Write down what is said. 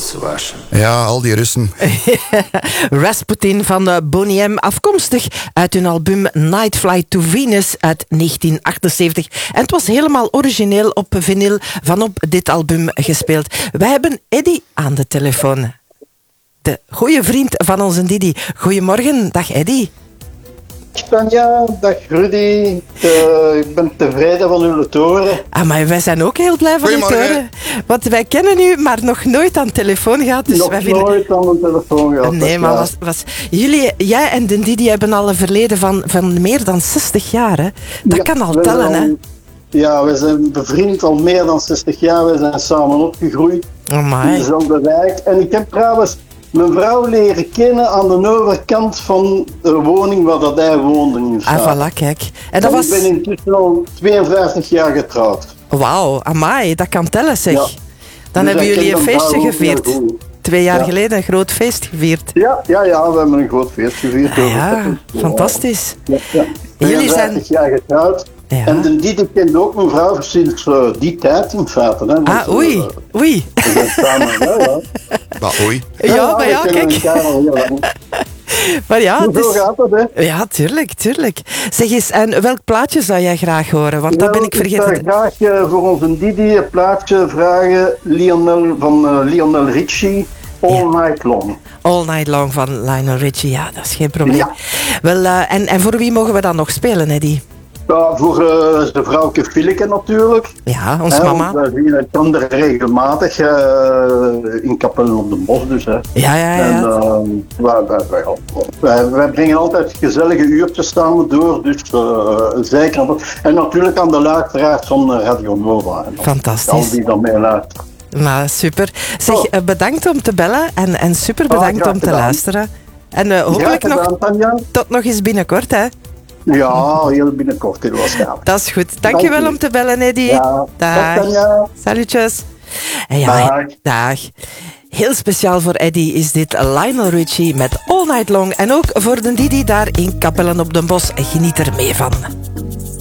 clothes wash. Ja, al die Russen. Rasputin van Boney M, afkomstig uit hun album Night Flight to Venus uit 1978. En het was helemaal origineel op vinyl van op dit album gespeeld. Wij hebben Eddy aan de telefoon. De goede vriend van onze Didi. Goedemorgen, dag Eddy. Tanja, dag Rudy. Ik ben tevreden van u te horen. Maar wij zijn ook heel blij van u te horen. Want wij kennen u, maar nog nooit aan de telefoon gehad. Dus nog wij nooit aan de telefoon gehad. Nee, maar jij en de Didi hebben al een verleden van meer dan 60 jaar. Hè? Dat kan al tellen, hè? Ja, we zijn bevriend al meer dan 60 jaar. We zijn samen opgegroeid in dezelfde wijk. En ik heb trouwens mijn vrouw leren kennen aan de overkant van de woning waar dat hij woonde in Straat. Voilà, kijk. En ik ben intussen al 52 jaar getrouwd. Wauw, amai, dat kan tellen, zeg. Ja. Dan Dus hebben jullie een feestje gevierd. 2 jaar Ja. geleden een groot feest gevierd. Ja, we hebben een groot feest gevierd. Ja, fantastisch. Ja. Jullie zijn 52 jaar getrouwd. Ja. En de Didi kent ook mijn vrouw sinds die tijd in feite. Hè. Want, oei. we zijn samen wel, hè. Maar oei. Ja, maar we ja, kennen kijk. elkaar al heel lang. Maar ja, Zo dus, gaat het, hè. ja, tuurlijk. Zeg eens, en welk plaatje zou jij graag horen? Want dat ben ik vergeten. Ik zou graag voor onze Didi een plaatje vragen van Lionel Richie, All Night Long. All Night Long van Lionel Richie, ja, dat is geen probleem. Ja. Wel, en voor wie mogen we dan nog spelen, Eddy? Ja, voor de vrouwke Fileke natuurlijk. Ja, ons mama. We zien het ander regelmatig in Kapellen op de Bos dus. Hè. Ja. En wij brengen altijd gezellige uurtjes samen door, dus zeker. En natuurlijk aan de luisteraars van Radio Nova. Fantastisch. Al die dan mee luisteren. Nou, super. Zeg, bedankt om te bellen en super bedankt om te luisteren. En hopelijk Graag gedaan, Tanja. tot nog eens binnenkort, hè. Ja, heel binnenkort heel waarschijnlijk. Dat is goed. Dankjewel Dank u. om te bellen, Eddy. Ja, Dag. dag, Tanja. Salutjes. En ja, Dag. Heel speciaal voor Eddy is dit Lionel Richie met All Night Long. En ook voor de Didi daar in Kapellen op den Bos. Geniet er mee van.